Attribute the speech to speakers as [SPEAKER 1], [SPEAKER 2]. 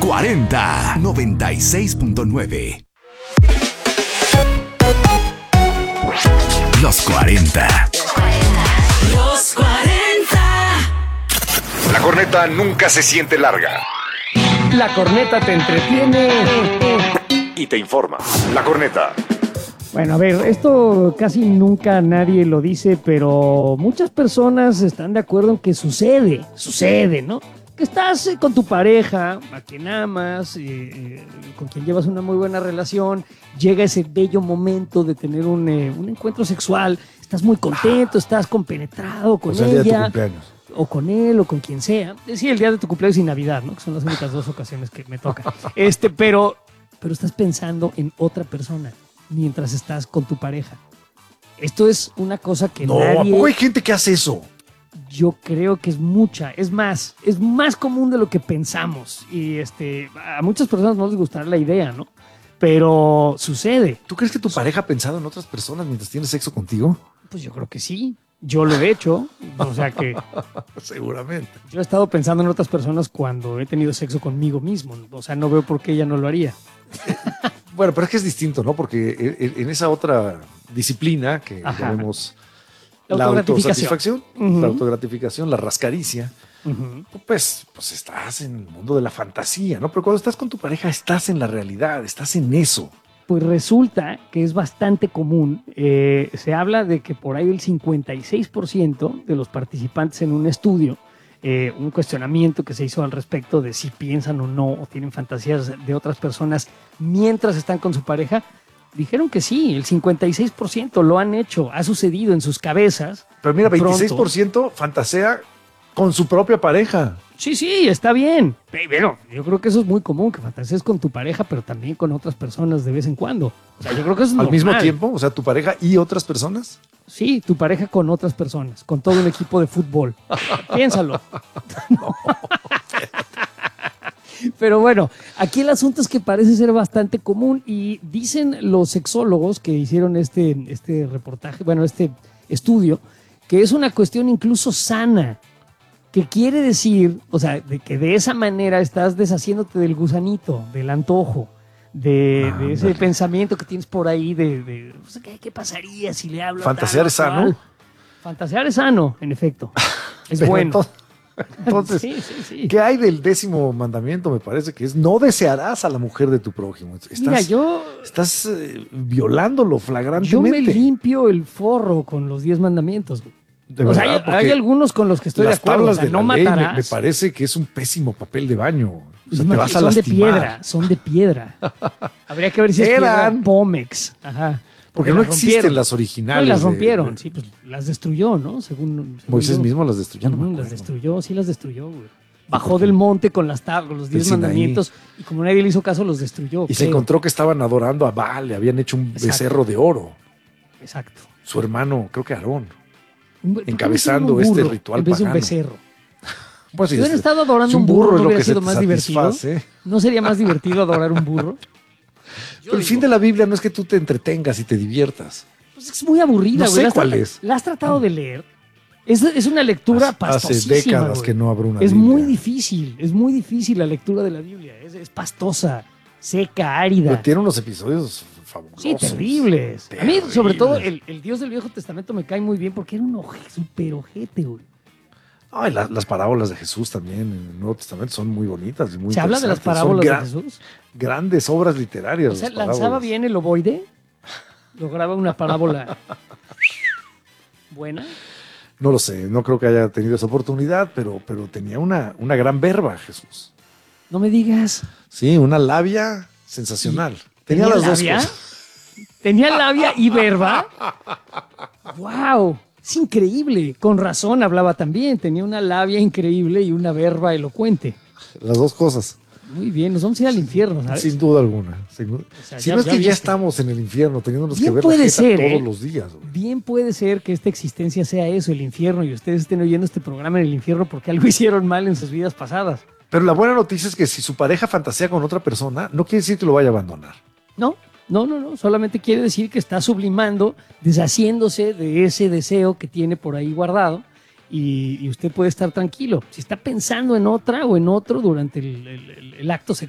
[SPEAKER 1] 40 96.9. Los 40.
[SPEAKER 2] Los 40.
[SPEAKER 3] La corneta nunca se siente larga.
[SPEAKER 4] La corneta te entretiene
[SPEAKER 3] Y te informa. La corneta.
[SPEAKER 4] Bueno, a ver, esto casi nunca nadie lo dice, pero muchas personas están de acuerdo en que sucede, ¿no? Que estás con tu pareja, a quien amas, con quien llevas una muy buena relación, llega ese bello momento de tener un encuentro sexual, estás muy contento, estás compenetrado con
[SPEAKER 5] el día de tu
[SPEAKER 4] ella,
[SPEAKER 5] cumpleaños.
[SPEAKER 4] o con él, o con quien sea. Sí, el día de tu cumpleaños y Navidad, ¿no? Que son las únicas dos ocasiones que me toca. Pero estás pensando en otra persona mientras estás con tu pareja. Esto es una cosa que
[SPEAKER 5] No, ¿a poco hay gente que hace eso?
[SPEAKER 4] Yo creo que es más común de lo que pensamos. Y a muchas personas no les gustará la idea, ¿no? Pero sucede.
[SPEAKER 5] ¿Tú crees que tu pareja ha pensado en otras personas mientras tiene sexo contigo?
[SPEAKER 4] Pues yo creo que sí. Yo lo he hecho. O sea que
[SPEAKER 5] Seguramente.
[SPEAKER 4] yo he estado pensando en otras personas cuando he tenido sexo conmigo mismo. O sea, no veo por qué ella no lo haría.
[SPEAKER 5] Bueno, pero es que es distinto, ¿no? Porque en esa otra disciplina que llamemos la autosatisfacción, la autogratificación, la rascaricia, pues estás en el mundo de la fantasía, ¿no? Pero cuando estás con tu pareja, estás en la realidad, estás en eso.
[SPEAKER 4] Pues resulta que es bastante común. Se habla de que por ahí el 56% de los participantes en un estudio, un cuestionamiento que se hizo al respecto de si piensan o no o tienen fantasías de otras personas mientras están con su pareja, dijeron que sí, el 56% lo han hecho, ha sucedido en sus cabezas.
[SPEAKER 5] Pero mira,
[SPEAKER 4] Pronto.
[SPEAKER 5] 26% fantasea con su propia pareja.
[SPEAKER 4] Sí, está bien. Pero yo creo que eso es muy común, que fantasees con tu pareja, pero también con otras personas de vez en cuando. O sea, yo creo que eso es
[SPEAKER 5] ¿Al
[SPEAKER 4] normal.
[SPEAKER 5] mismo tiempo? O sea, tu pareja y otras personas.
[SPEAKER 4] Sí, tu pareja con otras personas, con todo un equipo de fútbol. Piénsalo. Pero bueno, aquí el asunto es que parece ser bastante común y dicen los sexólogos que hicieron este reportaje, bueno, este estudio, que es una cuestión incluso sana, que quiere decir, o sea, de que de esa manera estás deshaciéndote del gusanito, del antojo, de ese pensamiento que tienes por ahí de o sea, ¿qué pasaría si le hablo?
[SPEAKER 5] ¿Fantasear es sano?
[SPEAKER 4] Fantasear es sano, en efecto. Es
[SPEAKER 5] Pero
[SPEAKER 4] bueno.
[SPEAKER 5] Entonces,
[SPEAKER 4] Sí.
[SPEAKER 5] ¿qué hay del 10º mandamiento? Me parece que es no desearás a la mujer de tu prójimo. Estás violándolo flagrantemente.
[SPEAKER 4] Yo me limpio el forro con los 10 mandamientos.
[SPEAKER 5] De
[SPEAKER 4] O sea,
[SPEAKER 5] verdad,
[SPEAKER 4] hay algunos con los que estoy de acuerdo. O sea,
[SPEAKER 5] de
[SPEAKER 4] no
[SPEAKER 5] la ley
[SPEAKER 4] matarás.
[SPEAKER 5] me parece que es un pésimo papel de baño. O sea, te vas a lastimar.
[SPEAKER 4] Son de piedra. Habría que ver si es piedra Pómex. Ajá.
[SPEAKER 5] Porque no existen las
[SPEAKER 4] No,
[SPEAKER 5] originales.
[SPEAKER 4] y las rompieron, sí, pues las destruyó, ¿no? Según
[SPEAKER 5] Moisés
[SPEAKER 4] yo.
[SPEAKER 5] mismo las destruyó.
[SPEAKER 4] Las destruyó, sí las destruyó, güey. Bajó del monte con los 10 mandamientos y como nadie le hizo caso, los destruyó.
[SPEAKER 5] Y se encontró que estaban adorando a Baal, le habían hecho un becerro de oro.
[SPEAKER 4] Exacto.
[SPEAKER 5] Su hermano, creo que Aarón,
[SPEAKER 4] ¿Por qué
[SPEAKER 5] encabezando
[SPEAKER 4] no hicieron un
[SPEAKER 5] este
[SPEAKER 4] burro
[SPEAKER 5] ritual
[SPEAKER 4] en vez de un
[SPEAKER 5] pagano.
[SPEAKER 4] becerro?
[SPEAKER 5] Pues,
[SPEAKER 4] Si hubieran estado adorando un burro, ¿no hubiera sido más divertido? ¿No sería más divertido adorar un burro?
[SPEAKER 5] Pero el fin de la Biblia no es que tú te entretengas y te diviertas.
[SPEAKER 4] Pues es muy aburrida,
[SPEAKER 5] No
[SPEAKER 4] güey.
[SPEAKER 5] sé cuál es.
[SPEAKER 4] ¿La has tratado de leer? Es una lectura pastosísima.
[SPEAKER 5] Hace décadas
[SPEAKER 4] güey.
[SPEAKER 5] que no abro una
[SPEAKER 4] Es
[SPEAKER 5] Biblia.
[SPEAKER 4] muy difícil la lectura de la Biblia. Es pastosa, seca, árida.
[SPEAKER 5] Pero tiene unos episodios fabulosos.
[SPEAKER 4] Sí, terribles. A mí, sobre todo, el Dios del Viejo Testamento me cae muy bien porque era un súper ojete, güey.
[SPEAKER 5] Ay, las parábolas de Jesús también en el Nuevo Testamento son muy bonitas y muy
[SPEAKER 4] ¿Se habla de las
[SPEAKER 5] interesantes.
[SPEAKER 4] parábolas de Jesús?
[SPEAKER 5] Grandes obras literarias.
[SPEAKER 4] O sea,
[SPEAKER 5] las parábolas.
[SPEAKER 4] ¿lanzaba bien el ovoide? ¿Lograba una parábola buena?
[SPEAKER 5] No lo sé, no creo que haya tenido esa oportunidad, pero tenía una gran verba Jesús.
[SPEAKER 4] No me digas.
[SPEAKER 5] Sí, una labia sensacional. Tenía las
[SPEAKER 4] labia?
[SPEAKER 5] dos cosas.
[SPEAKER 4] ¿Tenía labia y verba? ¡Wow! Es increíble. Con razón hablaba también. Tenía una labia increíble y una verba elocuente.
[SPEAKER 5] Las dos cosas.
[SPEAKER 4] Muy bien, nos vamos a ir al infierno, ¿sabes?
[SPEAKER 5] Sin duda alguna.
[SPEAKER 4] O sea,
[SPEAKER 5] si no es que ya
[SPEAKER 4] viste.
[SPEAKER 5] estamos en el infierno, teniéndonos
[SPEAKER 4] Bien
[SPEAKER 5] que ver
[SPEAKER 4] puede
[SPEAKER 5] la jeta
[SPEAKER 4] ser,
[SPEAKER 5] todos los días. Güey.
[SPEAKER 4] Bien puede ser que esta existencia sea eso, el infierno, y ustedes estén oyendo este programa en el infierno porque algo hicieron mal en sus vidas pasadas.
[SPEAKER 5] Pero la buena noticia es que si su pareja fantasea con otra persona, no quiere decir que lo vaya a abandonar.
[SPEAKER 4] No. Solamente quiere decir que está sublimando, deshaciéndose de ese deseo que tiene por ahí guardado y usted puede estar tranquilo. Si está pensando en otra o en otro durante el acto sexual,